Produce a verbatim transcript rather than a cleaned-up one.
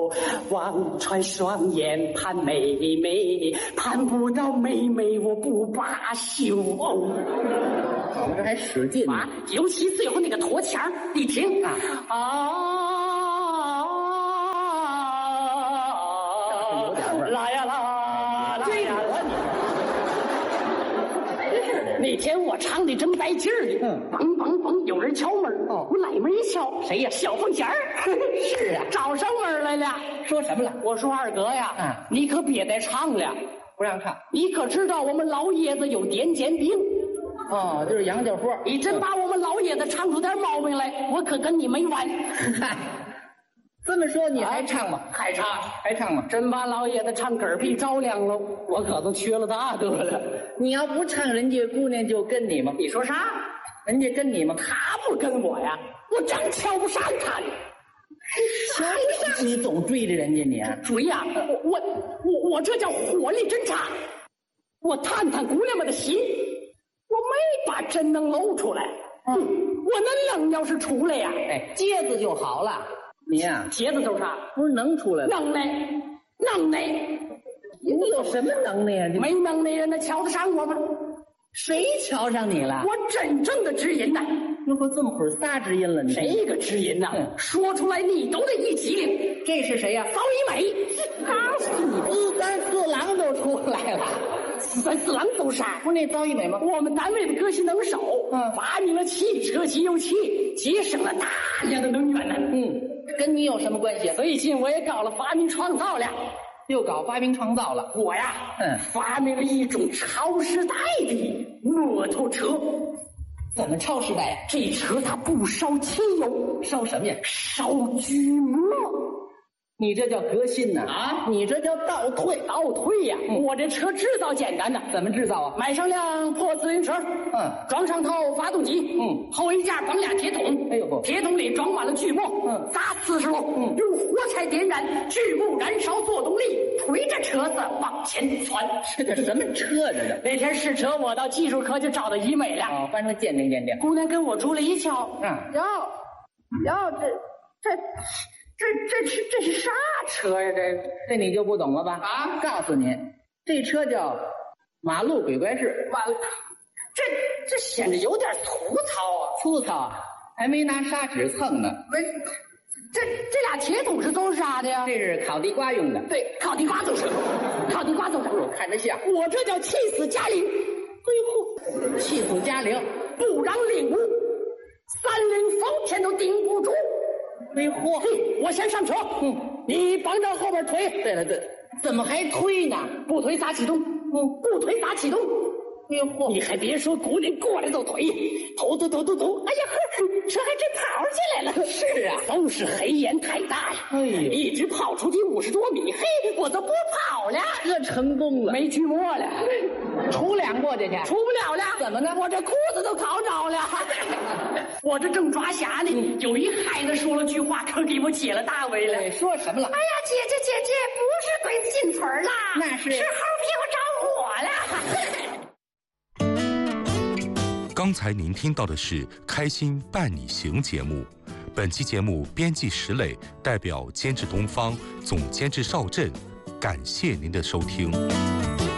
望穿双眼盼妹妹，盼不到妹妹我不罢休。哦， 我这还使劲啊！尤其最后那个拖腔，你听啊啊！ 有点味儿， 来呀啦，来呀啦！那天我唱的真带劲儿的， 嗯， 嘣嘣嘣，有人敲门， 哦， 我来门一敲， 谁呀？ 小凤仙儿。 是啊， 找上门来了。 说什么了？ 我说二哥呀， 嗯， 你可别再唱了， 不让唱。 你可知道我们老爷子有癫痫病？ 哦，就是洋教货。 你真把我们老爷子唱出点毛病来，我可跟你没完。 这么说你还唱吗？ 还唱还唱吗？ 真把老爷子唱嗝屁着凉了，我可都缺了大德了。 你要不唱，人家姑娘就跟你吗？ 你说啥？ 人家跟你吗？ 他不跟我呀，我正瞧不上他呢。 瞧不上你，总追着人家你啊？ 追呀！我我我我这叫火力侦察，我探探姑娘们的心，我没把真能露出来。嗯，我那能要是出来呀， 哎，接着就好了。你呀、啊， 接着就是啥？ 不是能出来了？ 能耐，能耐。 你有什么能耐呀、啊？ 没能耐人能瞧得上我吗？ 谁瞧上你了？ 我真正的知音呐！ 那不这么会儿仨知音了？你这个知音呐、嗯，说出来你都得一激灵。 这是谁呀、 曹一美。告诉你， 四三四郎都出来了。 四三四郎都啥？ 不是那曹一美吗？ 我们单位的革新能手，嗯，发明了汽车机油器，节省了大量的能源呢。 嗯，跟你有什么关系？ 最近我也搞了发明创造了。 又搞发明创造了。 我呀， 嗯， 发明了一种超时代的摩托车。 怎么超时代呀？ 这车它不烧汽油， 烧什么呀？ 烧锯末。 你这叫革新呐！ 啊， 你这叫倒退， 倒退呀！嗯、我这车制造简单的， 怎么制造啊？ 买上辆破自行车， 嗯， 装上套发动机， 嗯， 后衣架绑俩铁桶， 哎呦不， 铁桶里装满了锯末， 嗯， 砸四十路，嗯，用火柴点燃，锯末燃烧做动力，推着车子往前窜。 这叫什么车？这是？ 那天试车，我到技术科就找到一美了， 哦，翻成鉴定鉴定。 姑娘跟我出来一瞧， 嗯， 哟，哟，这这。这这是这是啥车呀？这这你就不懂了吧？ 啊！ 告诉你，这车叫马路鬼怪式。 完了，这这显得有点粗糙啊！ 粗糙啊，还没拿砂纸蹭呢。 没，这这俩铁桶是做啥的呀？ 这是烤地瓜用的。 对，烤地瓜都是，烤地瓜都是。 我看着像。 我这叫气死嘉陵。 哎呦，气死嘉陵， 不让领悟，三人方天都顶不住。 没货， 我先上车，嗯，你帮着后边推。 对了对，怎么还推呢？ 不推咋启动？嗯，不推咋启动？ 没货， 你还别说，姑娘过来就推，突突突突突，哎呀呵，车还真跑起来了。 是啊， 都是黑烟太大了， 哎呦， 一直跑出去五十多米，嘿，我都不跑了。 这成功了， 没锯末了， 出两过去去， 出不了了。 怎么呢？ 我这裤子都烤着了。我这正抓瞎呢，嗯、有一孩子说了句话，可给我解了大围了。 哎、说什么了？ 哎呀，姐姐姐姐，不是鬼子进村啦， 那是是猴屁股着火了。 刚才您听到的是《开心伴你行》节目，本期节目编辑石磊，代表监制东方，总监制邵震，感谢您的收听。